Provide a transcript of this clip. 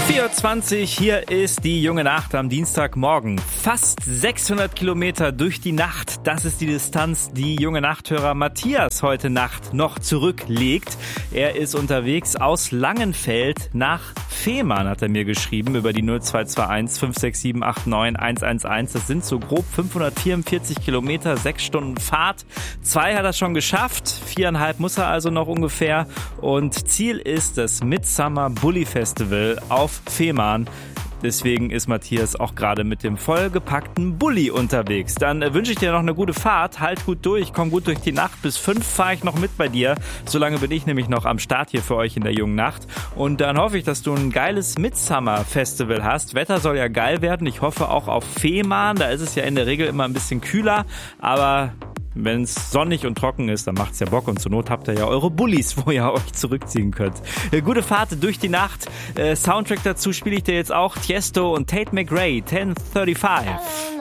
4:20 Uhr, hier ist die junge Nacht am Dienstagmorgen. Fast 600 Kilometer durch die Nacht, das ist die Distanz, die junge Nachthörer Matthias heute Nacht noch zurücklegt. Er ist unterwegs aus Langenfeld nach Fehmarn, hat er mir geschrieben, über die 0221 567 89 111. Das sind so grob 544 Kilometer, 6 Stunden Fahrt. 2 hat er schon geschafft, 4,5 muss er also noch ungefähr. Und Ziel ist das Midsummer Bulli Festival auf Fehmarn. Deswegen ist Matthias auch gerade mit dem vollgepackten Bulli unterwegs. Dann wünsche ich dir noch eine gute Fahrt. Halt gut durch, komm gut durch die Nacht. Bis 5 fahre ich noch mit bei dir. Solange bin ich nämlich noch am Start hier für euch in der jungen Nacht. Und dann hoffe ich, dass du ein geiles Midsummer-Festival hast. Wetter soll ja geil werden. Ich hoffe auch auf Fehmarn. Da ist es ja in der Regel immer ein bisschen kühler. Aber wenn es sonnig und trocken ist, dann macht's ja Bock und zur Not habt ihr ja eure Bullis, wo ihr euch zurückziehen könnt. Gute Fahrt durch die Nacht. Soundtrack dazu spiele ich dir jetzt auch. Tiesto und Tate McRae, 10:35.